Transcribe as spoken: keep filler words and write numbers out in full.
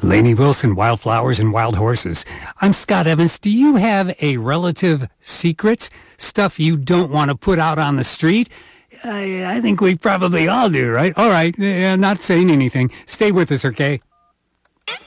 Lainey Wilson, Wildflowers and Wild Horses. I'm Scott Evans. Do you have a relative secret? Stuff you don't want to put out on the street? I, I think we probably all do, right? All right, uh, not saying anything. Stay with us, okay?